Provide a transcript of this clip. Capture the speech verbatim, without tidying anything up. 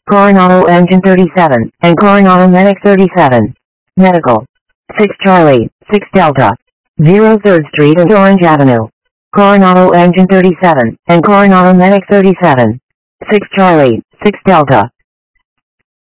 Coronado Engine thirty-seven, and Coronado Medic thirty-seven. Medical. six Charlie, six Delta. zero third Street and Orange Avenue. Coronado Engine thirty-seven, and Coronado Medic thirty-seven. six Charlie, six Delta.